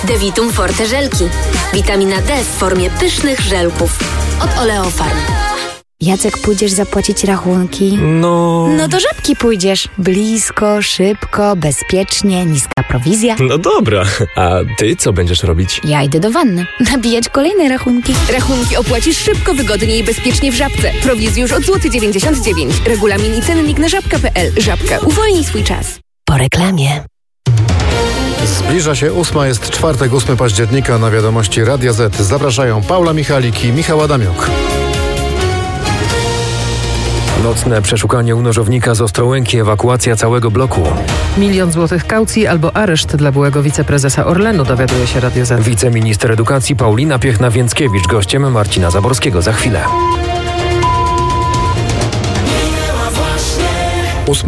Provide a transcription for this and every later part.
Devitum Forte żelki. Witamina D w formie pysznych żelków. Od Oleofarm. Jacek, pójdziesz zapłacić rachunki? No do Żabki pójdziesz. Blisko, szybko, bezpiecznie, niska prowizja. No dobra, a ty co będziesz robić? Ja idę do wanny. Nabijać kolejne rachunki. Rachunki opłacisz szybko, wygodnie i bezpiecznie w Żabce. Prowizję już od złoty 99. Regulamin i cennik na żabka.pl. Żabka. Uwolnij swój czas. Po reklamie. Zbliża się 8, jest czwartek, 8 października. Na wiadomości Radia Z zapraszają Paula Michalik i Michał Adamiuk. Nocne przeszukanie u nożownika z Ostrołęki, ewakuacja całego bloku. 1 000 000 złotych kaucji albo areszt dla byłego wiceprezesa Orlenu, dowiaduje się Radio Z. Wiceminister edukacji Paulina Piechna-Więckiewicz gościem Marcina Zaborskiego za chwilę. 8.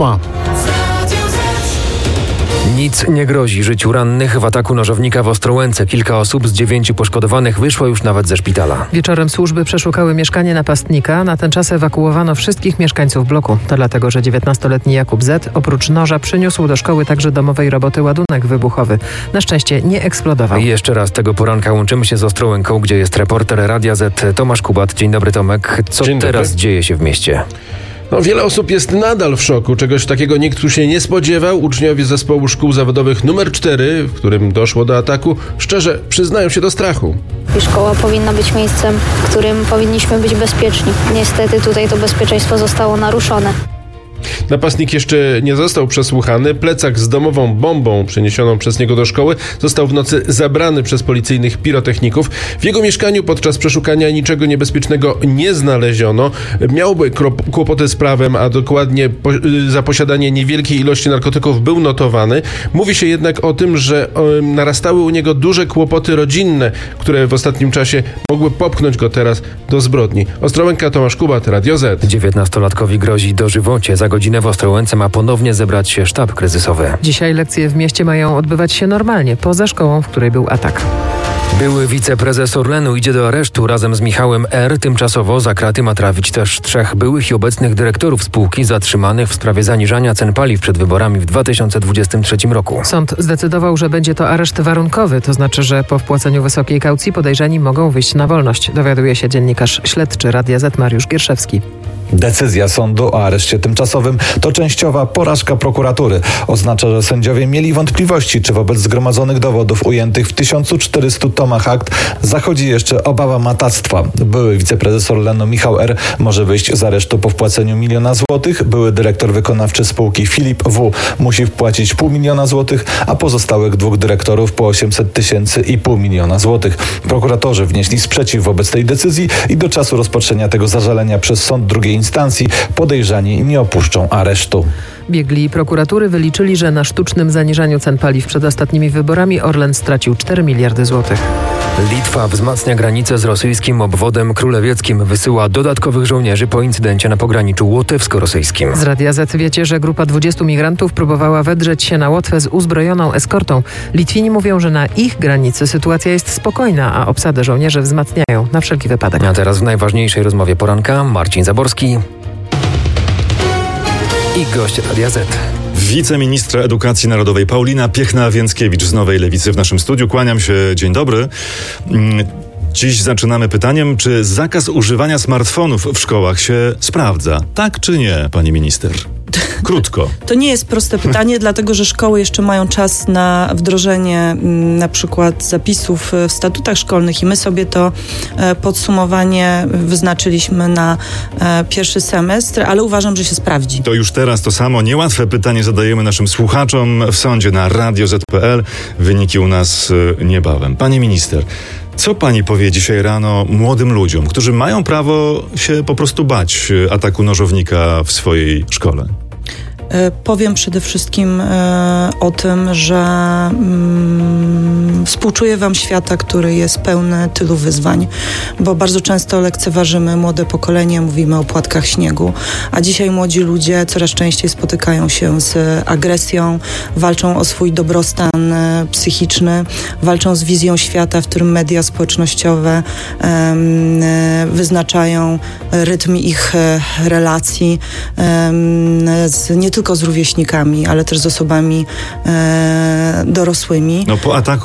Nic nie grozi życiu rannych w ataku nożownika w Ostrołęce. Kilka osób z 9 poszkodowanych wyszło już nawet ze szpitala. Wieczorem służby przeszukały mieszkanie napastnika. Na ten czas ewakuowano wszystkich mieszkańców bloku. To dlatego, że 19-letni Jakub Z. oprócz noża przyniósł do szkoły także domowej roboty ładunek wybuchowy. Na szczęście nie eksplodował. I jeszcze raz tego poranka łączymy się z Ostrołęką, gdzie jest reporter Radia Z Tomasz Kubat. Dzień dobry, Tomek. Co teraz dzieje się w mieście? Wiele osób jest nadal w szoku. Czegoś takiego nikt tu się nie spodziewał. Uczniowie zespołu szkół zawodowych numer 4, w którym doszło do ataku, szczerze przyznają się do strachu. I szkoła powinna być miejscem, w którym powinniśmy być bezpieczni. Niestety tutaj to bezpieczeństwo zostało naruszone. Napastnik jeszcze nie został przesłuchany. Plecak z domową bombą przeniesioną przez niego do szkoły został w nocy zabrany przez policyjnych pirotechników. W jego mieszkaniu podczas przeszukania niczego niebezpiecznego nie znaleziono. Miałby kłopoty z prawem, a dokładnie za posiadanie niewielkiej ilości narkotyków był notowany. Mówi się jednak o tym, że narastały u niego duże kłopoty rodzinne, które w ostatnim czasie mogły popchnąć go teraz do zbrodni. Ostrołęka, Tomasz Kubat, Radio Z. 19-latkowi grozi dożywocie. Za godzinę w Ostrołęce ma ponownie zebrać się sztab kryzysowy. Dzisiaj lekcje w mieście mają odbywać się normalnie, poza szkołą, w której był atak. Były wiceprezes Orlenu idzie do aresztu razem z Michałem R. Tymczasowo za kraty ma trafić też 3 byłych i obecnych dyrektorów spółki zatrzymanych w sprawie zaniżania cen paliw przed wyborami w 2023 roku. Sąd zdecydował, że będzie to areszt warunkowy, to znaczy, że po wpłaceniu wysokiej kaucji podejrzani mogą wyjść na wolność. Dowiaduje się dziennikarz śledczy Radia Z Mariusz Gierszewski. Decyzja sądu o areszcie tymczasowym to częściowa porażka prokuratury. Oznacza, że sędziowie mieli wątpliwości, czy wobec zgromadzonych dowodów ujętych w 1400 tomach akt zachodzi jeszcze obawa matactwa. Były wiceprezes Orlenu Michał R. może wyjść z aresztu po wpłaceniu 1 000 000 złotych. Były dyrektor wykonawczy spółki Filip W. musi wpłacić 500 000 złotych, a pozostałych 2 dyrektorów po 800 000 i 500 000 złotych. Prokuratorzy wnieśli sprzeciw wobec tej decyzji i do czasu rozpatrzenia tego zażalenia przez sąd drugiej instancji podejrzani nie opuszczą aresztu. Biegli prokuratury wyliczyli, że na sztucznym zaniżaniu cen paliw przed ostatnimi wyborami Orlen stracił 4 miliardy złotych. Litwa wzmacnia granicę z rosyjskim obwodem królewieckim. Wysyła dodatkowych żołnierzy po incydencie na pograniczu łotewsko-rosyjskim. Z Radia Z wiecie, że grupa 20 migrantów próbowała wedrzeć się na Łotwę z uzbrojoną eskortą. Litwini mówią, że na ich granicy sytuacja jest spokojna, a obsadę żołnierzy wzmacniają na wszelki wypadek. A teraz w najważniejszej rozmowie poranka Marcin Zaborski i gość Radia Z. Wiceministra Edukacji Narodowej Paulina Piechna-Więckiewicz z Nowej Lewicy w naszym studiu. Kłaniam się, dzień dobry. Dziś zaczynamy pytaniem, czy zakaz używania smartfonów w szkołach się sprawdza? Tak czy nie, pani minister? Krótko. To nie jest proste pytanie, dlatego że szkoły jeszcze mają czas na wdrożenie na przykład zapisów w statutach szkolnych i my sobie to podsumowanie wyznaczyliśmy na pierwszy semestr, ale uważam, że się sprawdzi. To już teraz to samo niełatwe pytanie zadajemy naszym słuchaczom w sądzie na radioz.pl. Wyniki u nas niebawem. Pani minister, co pani powie dzisiaj rano młodym ludziom, którzy mają prawo się po prostu bać ataku nożownika w swojej szkole? Powiem przede wszystkim o tym, że współczuję wam świata, który jest pełny tylu wyzwań, bo bardzo często lekceważymy młode pokolenie, mówimy o płatkach śniegu, a dzisiaj młodzi ludzie coraz częściej spotykają się z agresją, walczą o swój dobrostan psychiczny, walczą z wizją świata, w którym media społecznościowe wyznaczają rytm ich relacji, nie tylko z rówieśnikami, ale też z osobami dorosłymi. Po ataku w szkole w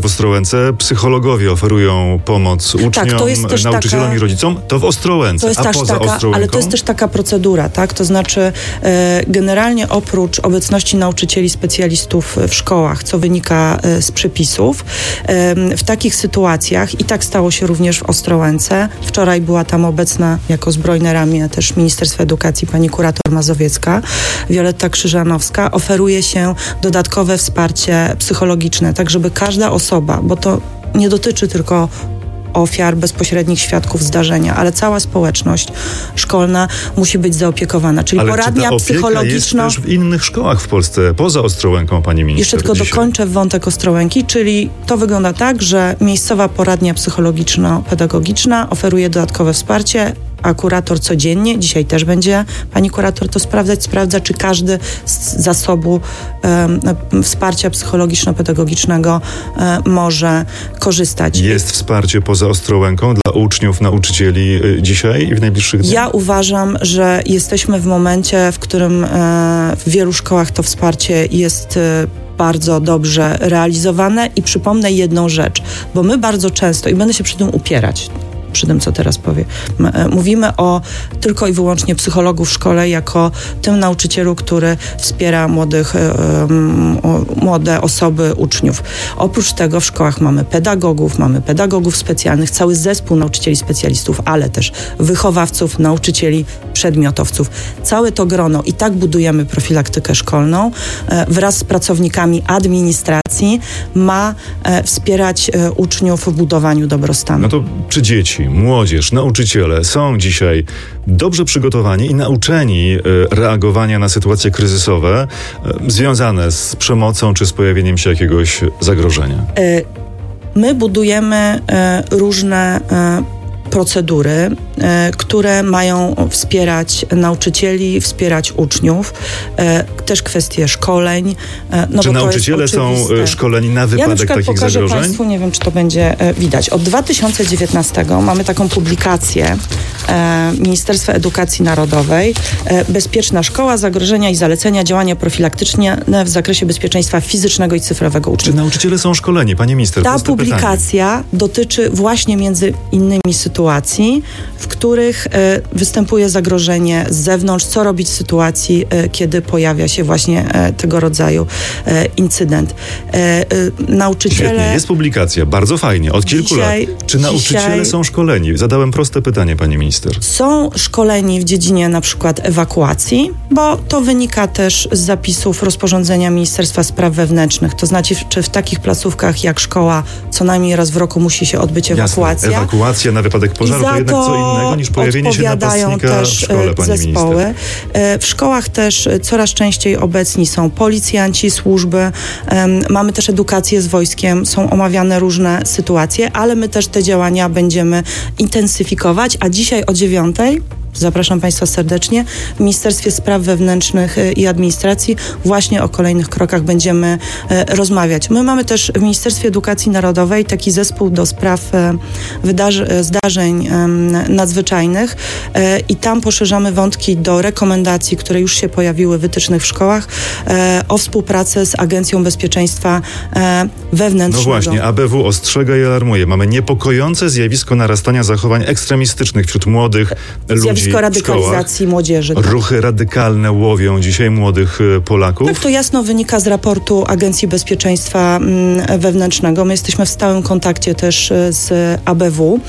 Ostrołęce. Psychologowie oferują pomoc uczniom, nauczycielom i rodzicom. To w Ostrołęce, Ostrołęką? Ale to jest też taka procedura, tak? To znaczy generalnie oprócz obecności nauczycieli specjalistów w szkołach, co wynika z przepisów, w takich sytuacjach, i tak stało się również w Ostrołęce, wczoraj była tam obecna jako zbrojne ramię też Ministerstwa Edukacji pani kurator mazowiecka, Wioletta Krzyżanowska, oferuje się dodatkowe wsparcie psychologiczne, tak żeby każda osoba, bo to nie dotyczy tylko ofiar, bezpośrednich świadków zdarzenia, ale cała społeczność szkolna musi być zaopiekowana. Czyli ale poradnia psychologiczna jest też w innych szkołach w Polsce, poza Ostrołęką, pani minister? Jeszcze tylko dokończę wątek Ostrołęki, czyli to wygląda tak, że miejscowa poradnia psychologiczno-pedagogiczna oferuje dodatkowe wsparcie, a kurator codziennie, dzisiaj też będzie pani kurator to sprawdza, czy każdy z zasobu wsparcia psychologiczno-pedagogicznego może korzystać. Jest wsparcie poza Ostrołęką dla uczniów, nauczycieli dzisiaj i w najbliższych dniach? Ja uważam, że jesteśmy w momencie, w którym w wielu szkołach to wsparcie jest bardzo dobrze realizowane i przypomnę jedną rzecz, bo my bardzo często, i będę się przy tym upierać, przy tym, co teraz powiem. Mówimy o tylko i wyłącznie psychologu w szkole jako tym nauczycielu, który wspiera młode osoby, uczniów. Oprócz tego w szkołach mamy pedagogów specjalnych, cały zespół nauczycieli specjalistów, ale też wychowawców, nauczycieli, przedmiotowców. Całe to grono i tak budujemy profilaktykę szkolną wraz z pracownikami administracji ma wspierać uczniów w budowaniu dobrostanu. No to czy dzieci, młodzież, nauczyciele są dzisiaj dobrze przygotowani i nauczeni reagowania na sytuacje kryzysowe związane z przemocą czy z pojawieniem się jakiegoś zagrożenia? My budujemy różne procedury, które mają wspierać nauczycieli, wspierać uczniów, też kwestie szkoleń. Czy nauczyciele są szkoleni na wypadek takich zagrożeń? Ja pokażę Państwu, nie wiem, czy to będzie widać. Od 2019 mamy taką publikację Ministerstwa Edukacji Narodowej Bezpieczna szkoła, zagrożenia i zalecenia, działania profilaktyczne w zakresie bezpieczeństwa fizycznego i cyfrowego uczniów. Czy nauczyciele są szkoleni, pani minister? Ta publikacja dotyczy właśnie między innymi sytuacji, w których występuje zagrożenie z zewnątrz, co robić w sytuacji, kiedy pojawia się właśnie tego rodzaju incydent. Nauczyciele... Świetnie, jest publikacja, bardzo fajnie, od kilku lat. Czy nauczyciele są szkoleni? Zadałem proste pytanie, pani minister. Są szkoleni w dziedzinie na przykład ewakuacji, bo to wynika też z zapisów rozporządzenia Ministerstwa Spraw Wewnętrznych. To znaczy, czy w takich placówkach jak szkoła co najmniej raz w roku musi się odbyć ewakuacja. Jasne. Ewakuacja na wypadek pożaru to jednak co innego niż pojawienie się napastnika w szkole, pani zespoły. minister. W szkołach też coraz częściej obecni są policjanci, służby. Mamy też edukację z wojskiem, są omawiane różne sytuacje, ale my też te działania będziemy intensyfikować, a dzisiaj o 9:00 zapraszam Państwa serdecznie. W Ministerstwie Spraw Wewnętrznych i Administracji właśnie o kolejnych krokach będziemy rozmawiać. My mamy też w Ministerstwie Edukacji Narodowej taki zespół do spraw zdarzeń nadzwyczajnych i tam poszerzamy wątki do rekomendacji, które już się pojawiły, wytycznych w szkołach o współpracę z Agencją Bezpieczeństwa Wewnętrznego. No właśnie, ABW ostrzega i alarmuje. Mamy niepokojące zjawisko narastania zachowań ekstremistycznych wśród młodych ludzi. Zjawisko radykalizacji młodzieży. Tak. Ruchy radykalne łowią dzisiaj młodych Polaków. Tak, to jasno wynika z raportu Agencji Bezpieczeństwa Wewnętrznego. My jesteśmy w stałym kontakcie też z ABW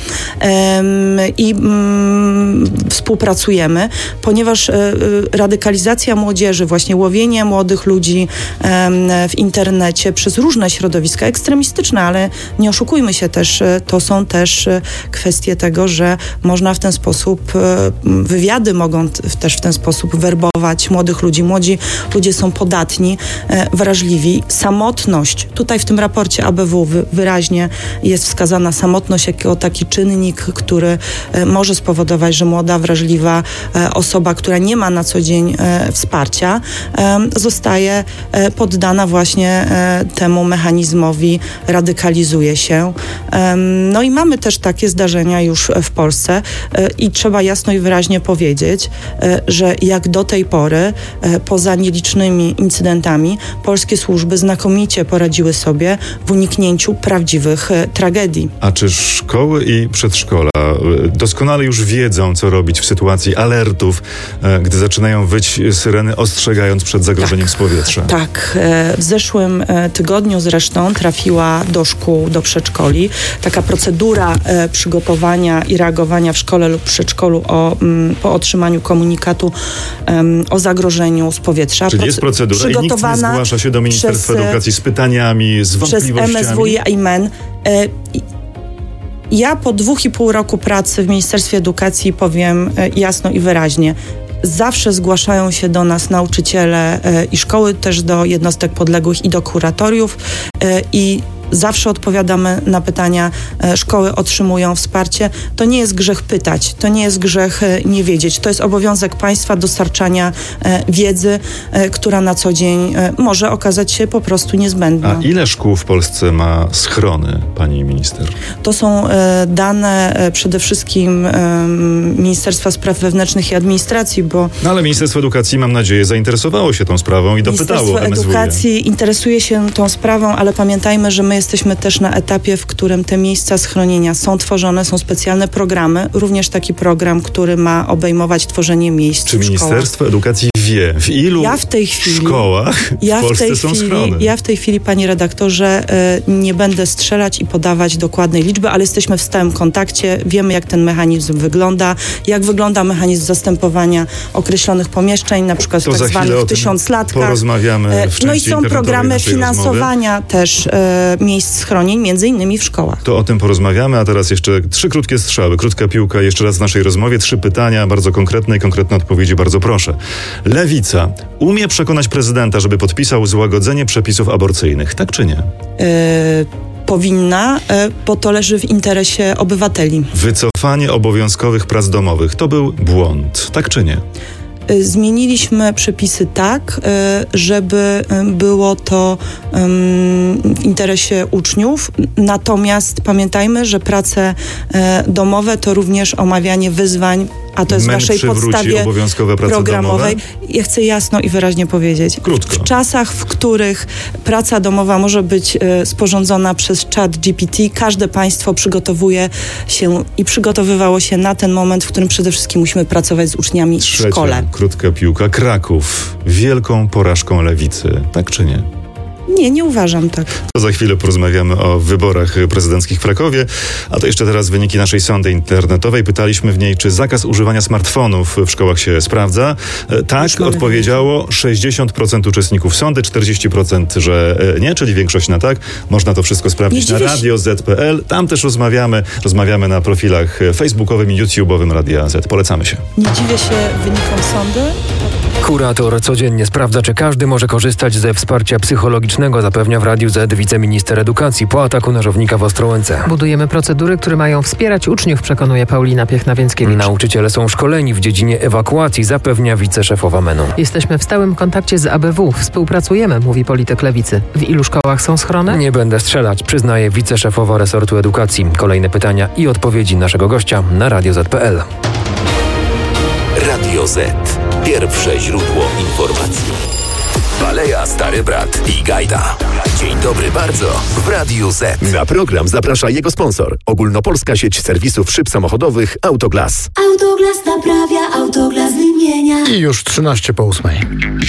i współpracujemy, ponieważ radykalizacja młodzieży, właśnie łowienie młodych ludzi w internecie przez różne środowiska ekstremistyczne, ale nie oszukujmy się też, to są też kwestie tego, że można w ten sposób wywiady mogą też w ten sposób werbować młodych ludzi. Młodzi ludzie są podatni, wrażliwi. Samotność, tutaj w tym raporcie ABW wyraźnie jest wskazana samotność jako taki czynnik, który może spowodować, że młoda, wrażliwa osoba, która nie ma na co dzień wsparcia, zostaje poddana właśnie temu mechanizmowi, radykalizuje się. No i mamy też takie zdarzenia już w Polsce i trzeba jasno i wyraźnie wyraźnie powiedzieć, że jak do tej pory, poza nielicznymi incydentami, polskie służby znakomicie poradziły sobie w uniknięciu prawdziwych tragedii. A czy szkoły i przedszkola doskonale już wiedzą, co robić w sytuacji alertów, gdy zaczynają wyć syreny, ostrzegając przed zagrożeniem z powietrza? Tak. W zeszłym tygodniu zresztą trafiła do szkół, do przedszkoli taka procedura przygotowania i reagowania w szkole lub przedszkolu po otrzymaniu komunikatu o zagrożeniu z powietrza. Czyli jest procedura i nikt nie zgłasza się do Ministerstwa Edukacji z pytaniami, z wątpliwościami? Przez MSWiA i MEN. Ja po 2,5 roku pracy w Ministerstwie Edukacji powiem jasno i wyraźnie, zawsze zgłaszają się do nas nauczyciele i szkoły, też do jednostek podległych i do kuratoriów i zawsze odpowiadamy na pytania, szkoły otrzymują wsparcie. To nie jest grzech pytać, to nie jest grzech nie wiedzieć. To jest obowiązek państwa dostarczania wiedzy, która na co dzień może okazać się po prostu niezbędna. A ile szkół w Polsce ma schrony, pani minister? To są dane przede wszystkim Ministerstwa Spraw Wewnętrznych i Administracji, bo... No ale Ministerstwo Edukacji, mam nadzieję, zainteresowało się tą sprawą i dopytało MSWiA. Ministerstwo Edukacji interesuje się tą sprawą, ale pamiętajmy, że my jesteśmy też na etapie, w którym te miejsca schronienia są tworzone, są specjalne programy, również taki program, który ma obejmować tworzenie miejsc w szkołach. Czy Ministerstwo Edukacji wie, w ilu szkołach w Polsce są schrony? Ja w tej chwili, panie redaktorze, nie będę strzelać i podawać dokładnej liczby, ale jesteśmy w stałym kontakcie, wiemy, jak ten mechanizm wygląda, jak wygląda mechanizm zastępowania określonych pomieszczeń, na przykład w tak zwanych tysiąclatkach. Porozmawiamy w części no i są programy finansowania rozmowy. Też miejsc schronień, między innymi w szkołach. To o tym porozmawiamy, a teraz jeszcze 3 krótkie strzały, krótka piłka jeszcze raz w naszej rozmowie, 3 pytania, bardzo konkretne i konkretne odpowiedzi, bardzo proszę. Lewica umie przekonać prezydenta, żeby podpisał złagodzenie przepisów aborcyjnych, tak czy nie? Powinna, bo to leży w interesie obywateli. Wycofanie obowiązkowych prac domowych to był błąd, tak czy nie? Zmieniliśmy przepisy tak, żeby było to w interesie uczniów. Natomiast pamiętajmy, że prace domowe to również omawianie wyzwań, a to jest w naszej podstawie programowej. Ja chcę jasno i wyraźnie powiedzieć. Krótko. W czasach, w których praca domowa może być sporządzona przez ChatGPT, każde państwo przygotowuje się i przygotowywało się na ten moment, w którym przede wszystkim musimy pracować z uczniami w szkole. Krótka piłka. Kraków wielką porażką lewicy, tak czy nie? Nie uważam tak. To za chwilę porozmawiamy o wyborach prezydenckich w Krakowie, a to jeszcze teraz wyniki naszej sondy internetowej. Pytaliśmy w niej, czy zakaz używania smartfonów w szkołach się sprawdza. Tak, odpowiedziało 60% uczestników sondy, 40%, że nie, czyli większość na tak. Można to wszystko sprawdzić na radio.z.pl. Tam też rozmawiamy na profilach facebookowym i YouTube'owym Radia Z. Polecamy się. Nie dziwię się wynikom sondy. Kurator codziennie sprawdza, czy każdy może korzystać ze wsparcia psychologicznego, zapewnia w Radiu Z wiceminister edukacji po ataku nożownika w Ostrołęce. Budujemy procedury, które mają wspierać uczniów, przekonuje Paulina Piechna-Więckiewicz. Nauczyciele są szkoleni w dziedzinie ewakuacji, zapewnia wiceszefowa MEN-u. Jesteśmy w stałym kontakcie z ABW. Współpracujemy, mówi polityk Lewicy. W ilu szkołach są schrony? Nie będę strzelać, przyznaje wiceszefowa resortu edukacji. Kolejne pytania i odpowiedzi naszego gościa na Radio Z.pl. Radio Z. Pierwsze źródło informacji. Baleja, Stary Brat i Gajda. Dzień dobry bardzo w Radiu Z. Na program zaprasza jego sponsor. Ogólnopolska sieć serwisów szyb samochodowych Autoglas. Autoglas naprawia, Autoglas wymienia. I już 13 po 8.